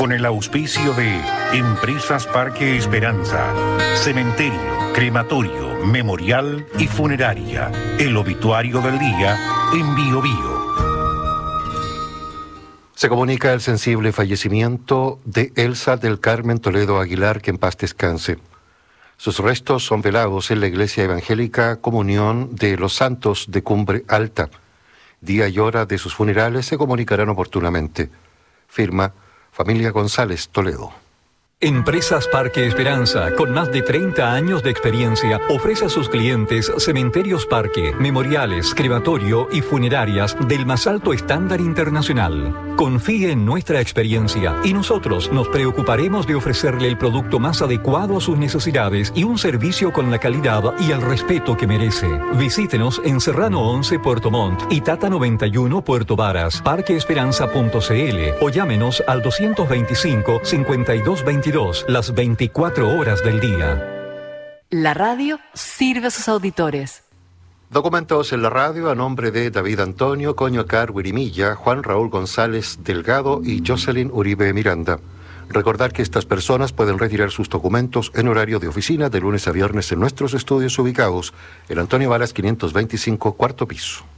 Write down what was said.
con el auspicio de Empresas Parque Esperanza, Cementerio, Crematorio, Memorial y Funeraria. El obituario del día en Bio Bio. Se comunica el sensible fallecimiento de Elsa del Carmen Toledo Aguilar, que en paz descanse. Sus restos son velados en la Iglesia Evangélica Comunión de los Santos de Cumbre Alta. Día y hora de sus funerales se comunicarán oportunamente. Firma Familia González Toledo. Empresas Parque Esperanza, con más de 30 años de experiencia, ofrece a sus clientes cementerios parque, memoriales, crematorio y funerarias del más alto estándar internacional. Confíe en nuestra experiencia y nosotros nos preocuparemos de ofrecerle el producto más adecuado a sus necesidades y un servicio con la calidad y el respeto que merece. Visítenos en Serrano 11 Puerto Montt y Tata 91 Puerto Varas, parqueesperanza.cl o llámenos al 225-5222 las 24 horas del día. La radio sirve a sus auditores. Documentos en la radio a nombre de David Antonio Coñocar Huirimilla, Juan Raúl González Delgado y Jocelyn Uribe Miranda. Recordar que estas personas pueden retirar sus documentos en horario de oficina de lunes a viernes en nuestros estudios ubicados en Antonio Varas 525, cuarto piso.